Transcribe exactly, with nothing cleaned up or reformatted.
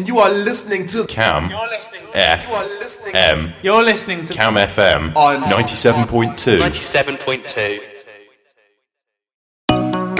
and you are listening to Cam You're listening to F You are listening M You're listening to Cam F M on ninety-seven point two. ninety-seven point two.